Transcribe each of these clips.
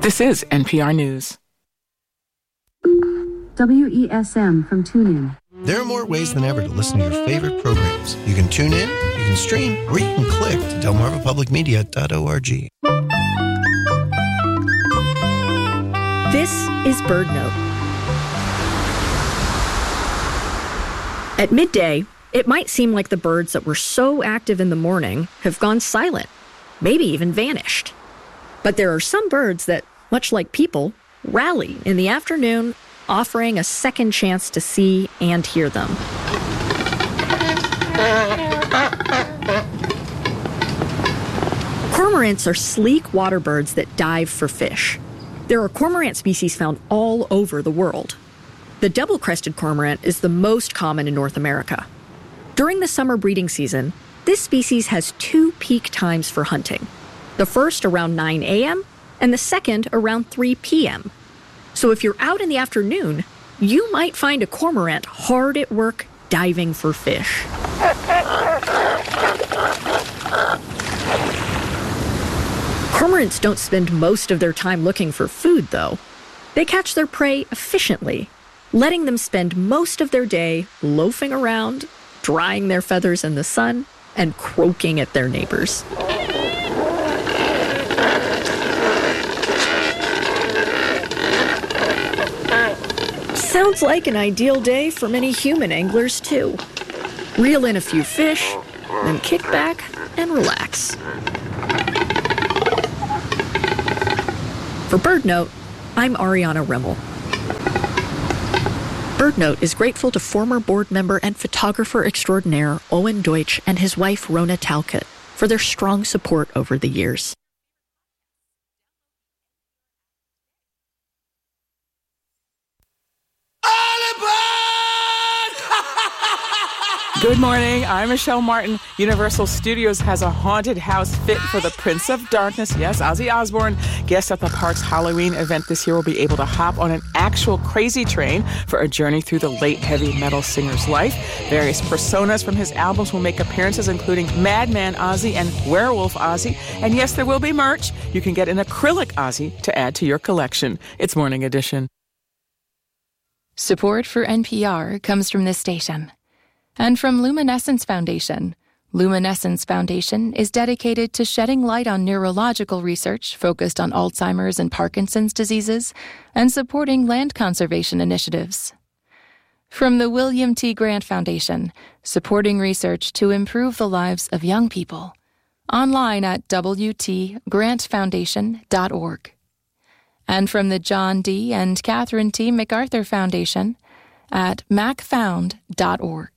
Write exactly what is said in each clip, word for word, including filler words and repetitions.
This is N P R News. W E S M from TuneIn. There are more ways than ever to listen to your favorite programs. You can tune in, you can stream, or you can click to delmarva public media dot org. This is Bird Note. At midday, it might seem like the birds that were so active in the morning have gone silent, maybe even vanished. But there are some birds that, much like people, rally in the afternoon, offering a second chance to see and hear them. Cormorants are sleek water birds that dive for fish. There are cormorant species found all over the world. The double-crested cormorant is the most common in North America. During the summer breeding season, this species has two peak times for hunting. The first around nine a.m. and the second around three p.m. So if you're out in the afternoon, you might find a cormorant hard at work diving for fish. Cormorants don't spend most of their time looking for food, though. They catch their prey efficiently, letting them spend most of their day loafing around, drying their feathers in the sun, and croaking at their neighbors. Sounds like an ideal day for many human anglers, too. Reel in a few fish, then kick back and relax. For BirdNote, I'm Ariana Rimmel. BirdNote is grateful to former board member and photographer extraordinaire Owen Deutsch and his wife Rona Talcott for their strong support over the years. Good morning, I'm Michelle Martin. Universal Studios has a haunted house fit for the Prince of Darkness. Yes, Ozzy Osbourne. Guests at the park's Halloween event this year will be able to hop on an actual crazy train for a journey through the late heavy metal singer's life. Various personas from his albums will make appearances, including Madman Ozzy and Werewolf Ozzy. And yes, there will be merch. You can get an acrylic Ozzy to add to your collection. It's Morning Edition. Support for N P R comes from this station. And from Luminescence Foundation. Luminescence Foundation is dedicated to shedding light on neurological research focused on Alzheimer's and Parkinson's diseases and supporting land conservation initiatives. From the William T. Grant Foundation, supporting research to improve the lives of young people. Online at w t grant foundation dot org. And from the John D. and Catherine T. MacArthur Foundation at mac found dot org.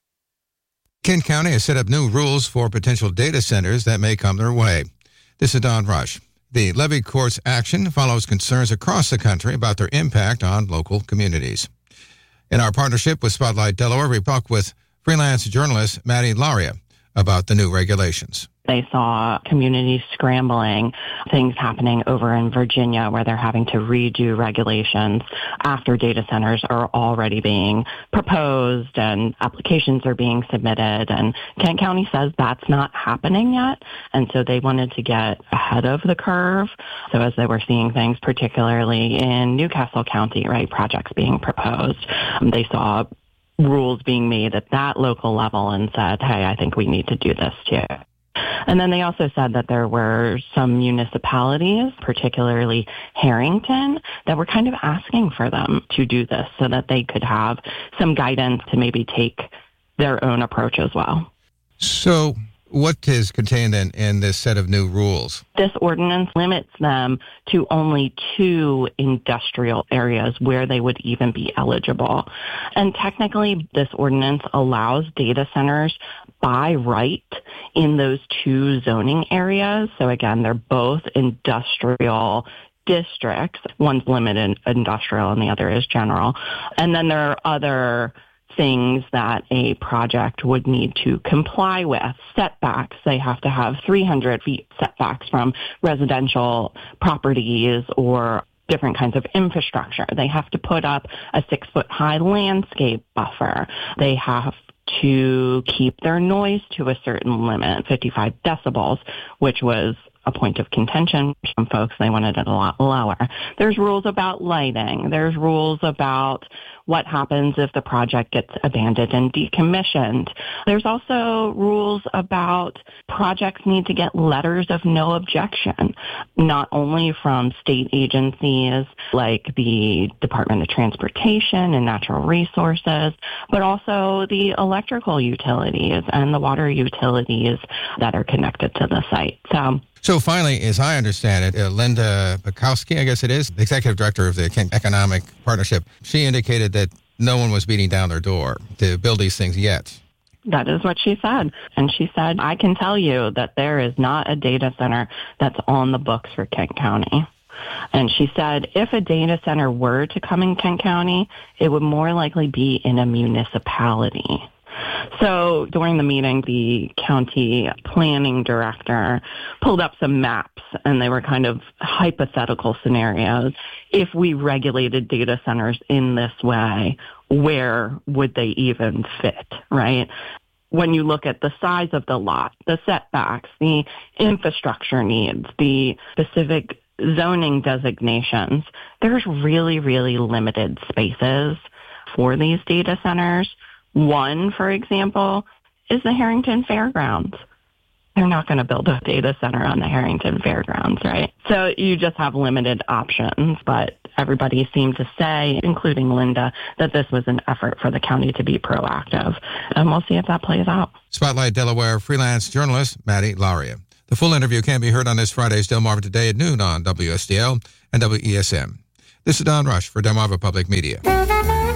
Kent County has set up new rules for potential data centers that may come their way. This is Don Rush. The levy court's action follows concerns across the country about their impact on local communities. In our partnership with Spotlight Delaware, we talk with freelance journalist Maddie Laria about the new regulations. They saw communities scrambling, things happening over in Virginia where they're having to redo regulations after data centers are already being proposed and applications are being submitted. And Kent County says that's not happening yet. And so they wanted to get ahead of the curve. So as they were seeing things, particularly in Newcastle County, right, projects being proposed, um, they saw rules being made at that local level and said, hey, I think we need to do this too. And then they also said that there were some municipalities, particularly Harrington, that were kind of asking for them to do this so that they could have some guidance to maybe take their own approach as well. So what is contained in, in this set of new rules? This ordinance limits them to only two industrial areas where they would even be eligible. And technically, this ordinance allows data centers by right in those two zoning areas. So again, they're both industrial districts. One's limited industrial and the other is general. And then there are other things that a project would need to comply with. Setbacks, they have to have three hundred feet setbacks from residential properties or different kinds of infrastructure. They have to put up a six-foot high landscape buffer. They have to keep their noise to a certain limit, fifty-five decibels, which was a point of contention for some folks. They wanted it a lot lower. There's rules about lighting. There's rules about what happens if the project gets abandoned and decommissioned. There's also rules about projects need to get letters of no objection, not only from state agencies like the Department of Transportation and Natural Resources, but also the electrical utilities and the water utilities that are connected to the site. So So finally, as I understand it, uh, Linda Bukowski, I guess it is, the executive director of the Kent Economic Partnership, she indicated that no one was beating down their door to build these things yet. That is what she said. And she said, I can tell you that there is not a data center that's on the books for Kent County. And she said, if a data center were to come in Kent County, it would more likely be in a municipality. So during the meeting, the county planning director pulled up some maps, and they were kind of hypothetical scenarios. If we regulated data centers in this way, where would they even fit, right? When you look at the size of the lot, the setbacks, the infrastructure needs, the specific zoning designations, there's really, really limited spaces for these data centers. One, for example, is the Harrington Fairgrounds. They're not going to build a data center on the Harrington Fairgrounds, right? So you just have limited options, but everybody seemed to say, including Linda, that this was an effort for the county to be proactive. And we'll see if that plays out. Spotlight Delaware freelance journalist Maddie Lauria. The full interview can be heard on this Friday's Delmarva Today at noon on W S D L and W E S M. This is Don Rush for Delmarva Public Media.